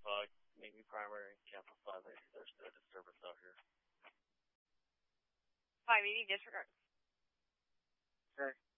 Navy primary, Capital 5, there's a disturbance out here. 580, disregard. Okay.